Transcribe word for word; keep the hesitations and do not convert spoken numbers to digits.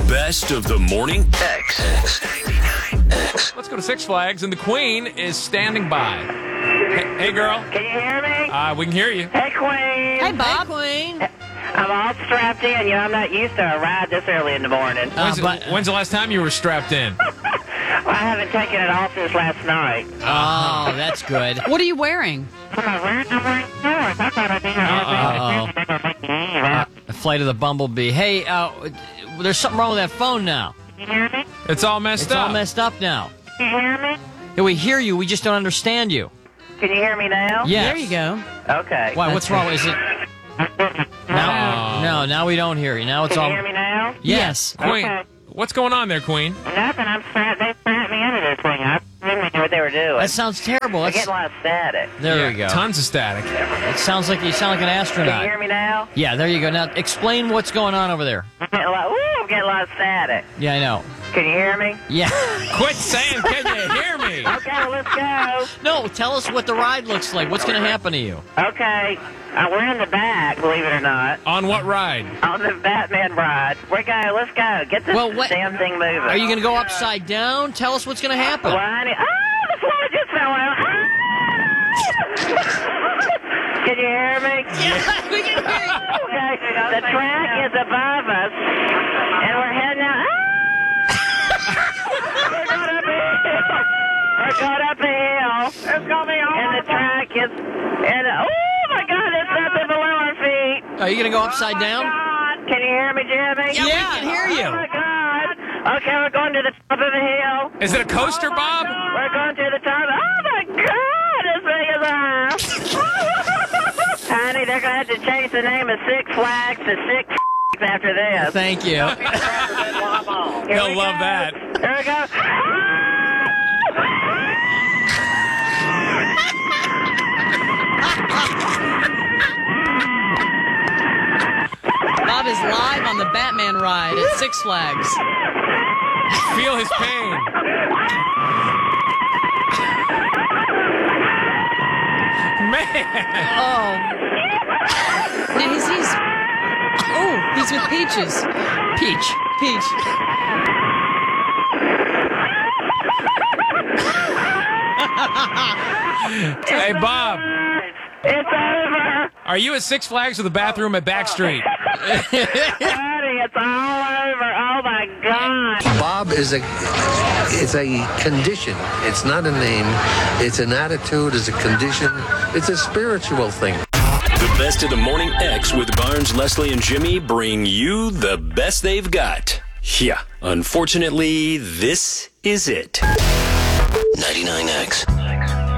best of the morning X. Let's go to Six Flags, and the Queen is standing by. Hey, hey girl. Can you hear me? Uh, we can hear you. Hey, Queen. Hey, Bob. Hey, Queen. I'm all strapped in. You know, I'm not used to a ride this early in the morning. When's, Uh, but- when's the last time you were strapped in? Well, I haven't taken it off since last night. Oh, that's good. What are you wearing? Uh-oh. The flight of the bumblebee. Hey, uh, there's something wrong with that phone now. Can you hear me? It's all messed It's up. all messed up now. Can you hear me? Yeah, we hear you. We just don't understand you. Can you hear me now? Yes. There you go. Okay. Why? What's wrong? Is it now? Oh. No, now we don't hear you. Now it's Can all. you hear me now? Yes. Queen, Okay. what's going on there, Queen? Nothing. I'm strapped. They strapped me into this thing. I didn't know what they were doing. That sounds terrible. I That's, get a lot of static. there Yeah, we go. Tons of static. It sounds like you sound like an Can you astronaut. hear me now? Yeah, there you go. Now explain what's going on over there. I'm getting a lot, ooh, I'm getting a lot of static. Yeah, I know. Can you hear me? Yeah. Quit saying, can you hear me? Okay, well, let's go. No, tell us what the ride looks like. What's going to happen to you? Okay. Uh, we're in the back, believe it or not. On what ride? On the Batman ride. We're going. Let's go. Get this Well, what- damn thing moving. Are you going to go upside down? Tell us what's going to happen. Well, I need, oh, the floor just fell out. Can you hear me? Yeah, we can hear you. Okay. The track is above us, and we're heading out. Ah! We're going up a hill. We're going up a hill. It's going to be hard. And the track is, and oh my God, there's nothing below our feet. Are you going to go upside Oh, my down? God. Can you hear me, Jimmy? Yeah, we can hear you. Oh my God. Okay, we're going to the top of the hill. Is it a coaster, Bob? We're going to the top. Oh my God, this thing is high. Honey, they're going to have to change the name of Six Flags to Six after this. Thank you. Here He'll we love go. that. Here we go. Bob is live on the Batman ride at Six Flags. Feel his pain. Man. Oh. Now he's, he's, oh, he's with Peaches. Peach. Peach. Hey, Bob. It's over. Are you at Six Flags or the bathroom at Backstreet? Honey, it's all over. Oh my God. Bob is a it's a condition. It's not a name. It's an attitude. It's a condition. It's a spiritual thing. The best of the morning X with Barnes, Leslie, and Jimmy bring you the best they've got. Yeah, unfortunately, this is it. ninety-nine X.